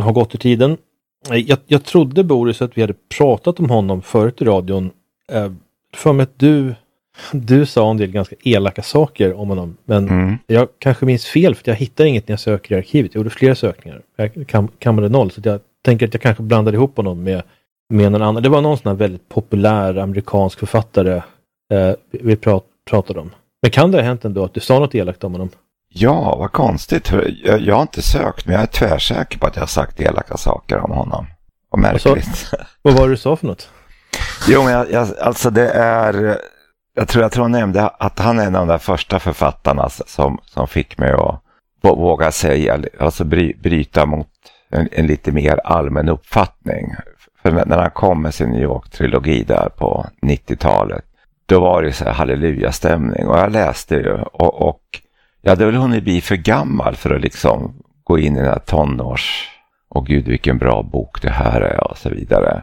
har gått i tiden. Jag trodde, Boris, att vi hade pratat om honom förut i radion. För mig att du sa en del ganska elaka saker om honom. Men jag kanske minns fel, för jag hittar inget när jag söker i arkivet. Jag gjorde flera sökningar. Jag kammade 0, så jag tänker att jag kanske blandade ihop honom med någon annan. Det var någon sån här väldigt populär amerikansk författare vi pratade om. Men kan det ha hänt ändå att du sa något elakt om honom? Ja, vad konstigt. Jag har inte sökt, men jag är tvärsäker på att jag har sagt elaka saker om honom. Och märkligt. Vad var det du sa för något? Jo, men alltså det är... Jag tror jag nämnde att han är en av de där första författarna som fick mig att våga säga, alltså bryta mot en lite mer allmän uppfattning. För när han kom med sin New York-trilogi där på 90-talet, då var det så här halleluja-stämning. Och jag läste ju och jag hade väl hunnit bli för gammal för att liksom gå in i den här tonårs... Och gud, vilken bra bok det här är och så vidare.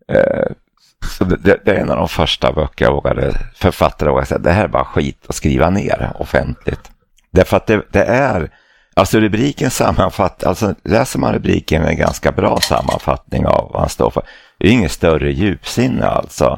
Så det är en av de första böcker författare vågade säga, det här är bara skit att skriva ner offentligt. Därför att det är, alltså rubriken sammanfattar, alltså läser man rubriken är en ganska bra sammanfattning av vad han står för. Det är ingen större djupsinne alltså.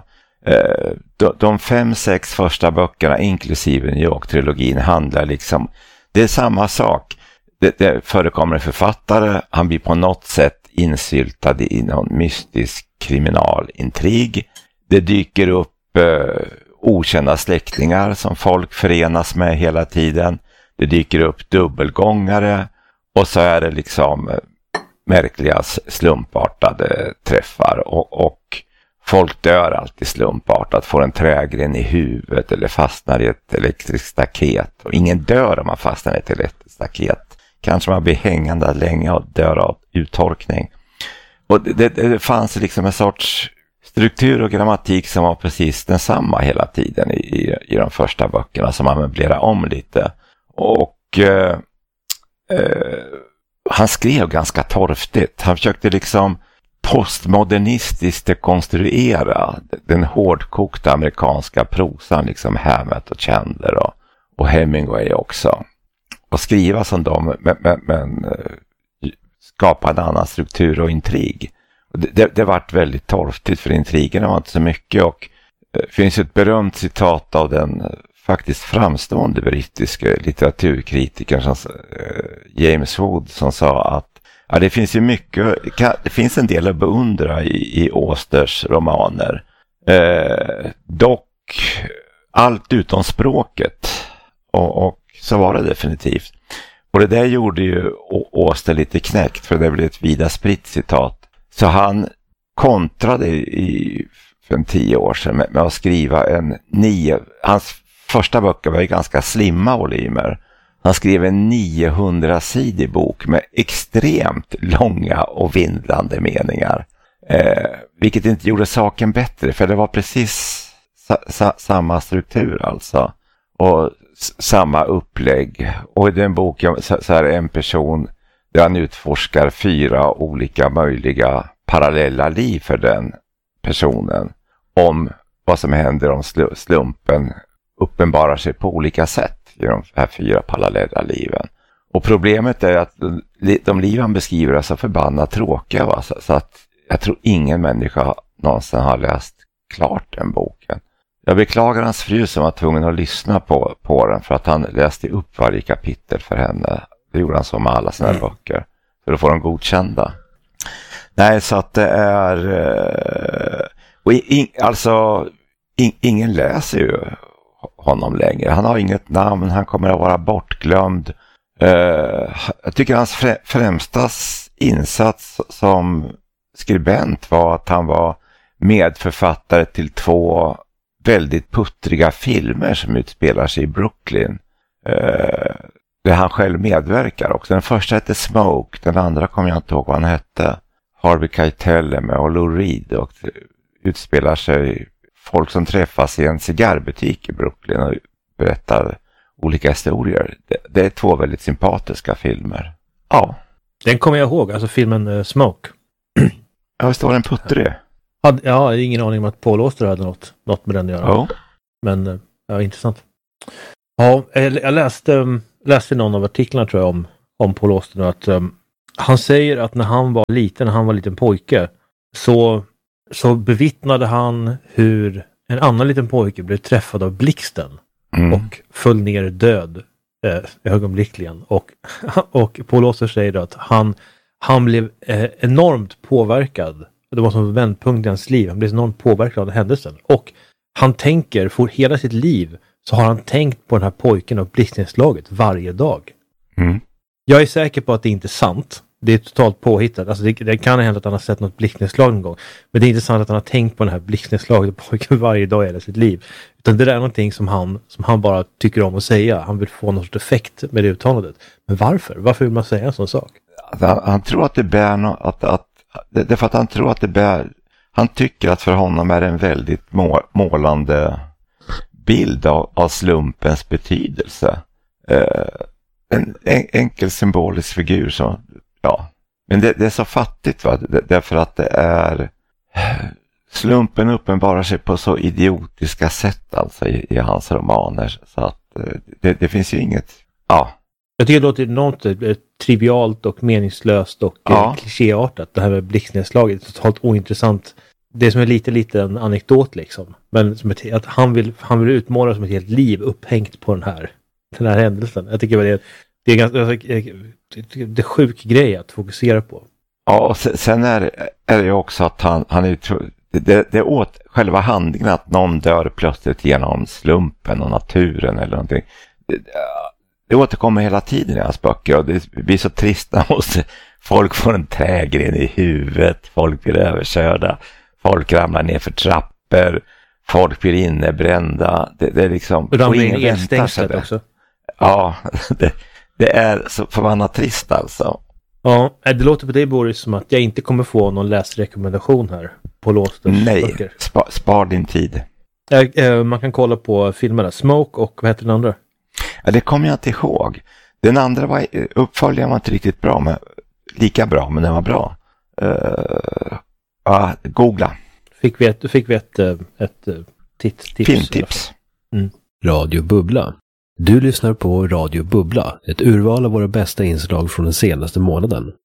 De 5-6 första böckerna inklusive New York-trilogin handlar liksom, det är samma sak. Det förekommer en författare, han blir på något sätt insyltad i någon mystisk kriminalintrig. Det dyker upp okända släktingar som folk förenas med hela tiden. Det dyker upp dubbelgångare och så är det liksom märkliga slumpartade träffar och folk dör alltid slumpartat, får en trägren i huvudet eller fastnar i ett elektriskt staket. Och ingen dör om man fastnar i ett elektriskt staket. Kanske man blir hängande länge och dör av uttorkning. Och det fanns liksom en sorts struktur och grammatik som var precis densamma hela tiden i de första böckerna, som man möblerade om lite. Och han skrev ganska torftigt. Han försökte liksom postmodernistiskt dekonstruera den hårdkokta amerikanska prosan, liksom Hammett och Chandler och Hemingway också. Och skriva som dem, men skapa en annan struktur och intrig. Det vart väldigt torftigt, för intrigerna var inte så mycket, och det finns ett berömt citat av den faktiskt framstående brittiska litteraturkritiken James Wood, som sa att ja, det finns ju mycket, det finns en del att beundra i Austers romaner. Dock allt utom språket, och så var det definitivt. Och det där gjorde ju Auster lite knäckt, för det blev ett vida spritt citat. Så han kontrade för 10 år sedan med att skriva hans första böcker var ju ganska slimma volymer. Han skrev en 900-sidig bok med extremt långa och vindlande meningar. Vilket inte gjorde saken bättre, för det var precis samma struktur alltså. Och samma upplägg. Och i den boken så är det en person där han utforskar 4 olika möjliga parallella liv för den personen. Om vad som händer om slumpen uppenbarar sig på olika sätt i de här 4 parallella liven. Och problemet är att de liv han beskriver är så förbannat tråkiga, va? Så att jag tror ingen människa någonsin har läst klart den boken. Jag beklagar hans fru som var tvungen att lyssna på den, för att han läste upp varje kapitel för henne. Det gjorde han så med alla sina böcker. För att få dem godkända. Nej, så att det är... Och ingen läser ju honom längre. Han har inget namn, han kommer att vara bortglömd. Jag tycker hans främsta insats som skribent var att han var medförfattare till 2 väldigt puttriga filmer som utspelar sig i Brooklyn. Där han själv medverkar också. Den första hette Smoke, den andra kommer jag inte ihåg vad han hette. Harvey Keitel med och Lou Reed, och utspelar sig folk som träffas i en cigarrbutik i Brooklyn och berättar olika historier. Det är 2 väldigt sympatiska filmer. Ja. Den kommer jag ihåg, alltså filmen Smoke. Ja, visst var den puttrig? Jag har ingen aning om att Paul Auster hade något med den att göra. Oh. Men ja, intressant. Ja, jag läste någon av artiklarna tror jag om Paul Auster, att Han säger att när han var liten pojke, så bevittnade han hur en annan liten pojke blev träffad av blixten och föll ner död ögonblickligen. Och Paul Auster säger då att han blev enormt påverkad. Det var som en vändpunkt i hans liv. Han blev enormt påverkad av den händelsen. Och han tänker, för hela sitt liv så har han tänkt på den här pojken och blixtnedslaget varje dag. Jag är säker på att det inte är sant. Det är totalt påhittat. Alltså det kan hända att han har sett något blixtnedslag någon gång. Men det är inte sant att han har tänkt på den här blixtnedslaget pojken varje dag i hela sitt liv. Utan det är någonting som han bara tycker om att säga. Han vill få någon sorts effekt med det uttalandet. Men varför? Varför vill man säga en sån sak? Han tror att det bär det är för att han tror att det bär. Han tycker att för honom är det en väldigt målande bild av slumpens betydelse. En enkel symbolisk figur så, ja. Men det är så fattigt, va? Därför att det är slumpen uppenbarar sig på så idiotiska sätt alltså i hans romaner, så att det finns ju inget, ja. Jag tycker det låter något trivialt och meningslöst och klichéartat. Det här med blixtnedslaget är totalt ointressant. Det är som en liten anekdot liksom. Men som att han vill utmåla som ett helt liv upphängt på den här händelsen. Jag tycker det är ganska det är sjuk grej att fokusera på. Ja, och sen är det ju också att han är det åt själva handlingen att någon dör plötsligt genom slumpen och naturen eller någonting. Det återkommer hela tiden i hans böcker och det blir så trist när folk får en trägren i huvudet, folk blir överkörda, folk ramlar ner för trappor, folk blir innebrända. Det är liksom... Och de blir elstängslet också. Ja, det är så förbannat trist alltså. Ja, det låter på dig, Boris, som att jag inte kommer få någon läsrekommendation här på Austers böcker. Nej, spar din tid. Man kan kolla på filmerna Smoke och vad heter den andra? Ja, det kommer jag inte ihåg. Den andra uppföljaren var inte riktigt bra, men lika bra, men den var bra. Googla. Fick vi ett tips? Filmtips. Radio Bubbla. Du lyssnar på Radio Bubbla, ett urval av våra bästa inslag från den senaste månaden.